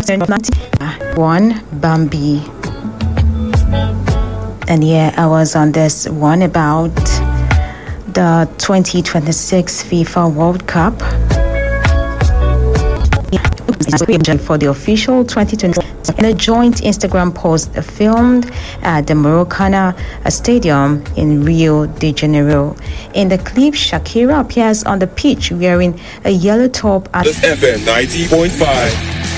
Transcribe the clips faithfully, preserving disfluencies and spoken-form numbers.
One Bambi. And yeah, I was on this one about the twenty twenty-six FIFA World Cup. For the official twenty twenty-six in a joint Instagram post filmed at the Maracana Stadium in Rio de Janeiro. In the clip, Shakira appears on the pitch wearing a yellow top and F M ninety point five.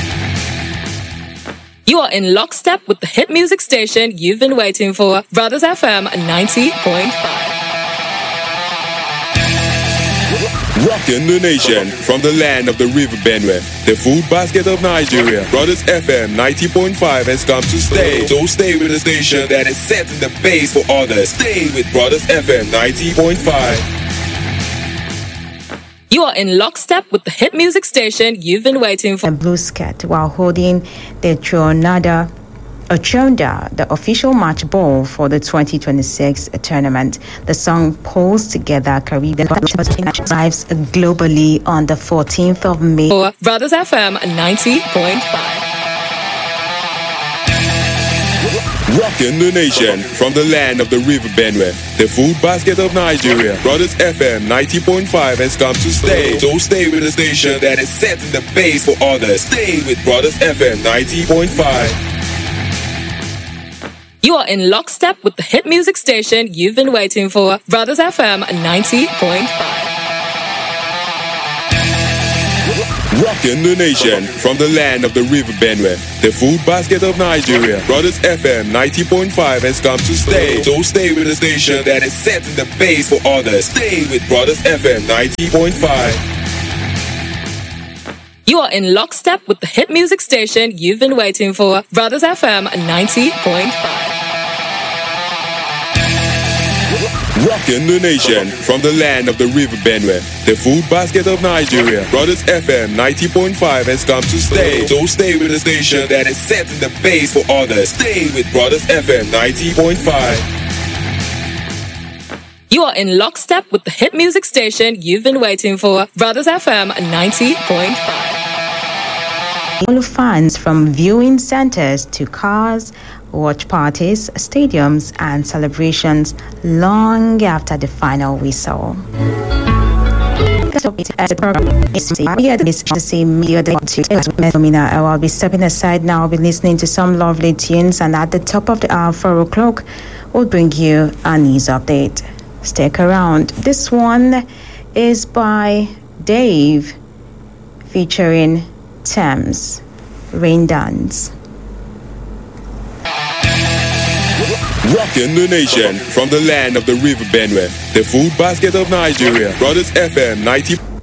You are in lockstep with the hit music station you've been waiting for, Brothers F M ninety point five. Rocking the nation from the land of the River Benue, the food basket of Nigeria. Brothers F M ninety point five has come to stay. So stay with the station that is setting the pace for others. Stay with Brothers F M ninety point five. You are in lockstep with the hit music station you've been waiting for. A blue skirt while holding the Tronada Ochonda, the official match ball for the twenty twenty-six tournament. The song pulls together Caribbean lives globally on the fourteenth of May. For Brothers F M ninety point five. Rocking the nation from the land of the River Benue, the food basket of Nigeria. Brothers F M ninety point five has come to stay. So stay with the station that is setting the pace for others. Stay with Brothers F M ninety point five. You are in lockstep with the hit music station you've been waiting for, Brothers F M ninety point five. Rocking the nation from the land of the River Benue, the food basket of Nigeria. Brothers F M ninety point five has come to stay. So stay with the station that is setting the pace for others. Stay with Brothers F M ninety point five. You are in lockstep with the hit music station you've been waiting for, Brothers F M ninety point five. Rocking the nation from the land of the River Benue, the food basket of Nigeria. Brothers F M ninety point five has come to stay. So stay with the station that is setting the pace for others. Stay with Brothers F M ninety point five. You are in lockstep with the hit music station you've been waiting for, Brothers F M ninety point five. All fans from viewing centers to cars, watch parties, stadiums, and celebrations long after the final whistle. I'll be stepping aside now. I'll be listening to some lovely tunes, and at the top of the hour, four o'clock, we'll bring you a news update. Stick around. This one is by Dave, featuring Thames, Rain Dance. Rocking the nation from the land of the River Benue, the food basket of Nigeria. Brothers F M ninety.